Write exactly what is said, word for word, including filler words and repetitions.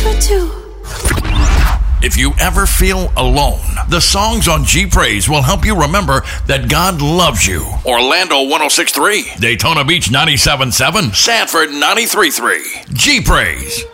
were two. If you ever feel alone, the songs on G Praise will help you remember that God loves you. Orlando one oh six point three, Daytona Beach ninety-seven point seven, Sanford ninety-three point three. G Praise.